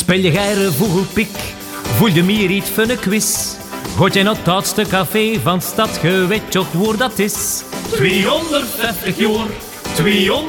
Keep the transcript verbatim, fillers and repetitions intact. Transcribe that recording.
Spel je geire vogelpik, voel je meer iets van een quiz. Goed je naar het oudste café van stad, je weet toch waar dat is. tweehonderdvijftig jaar, tweehonderd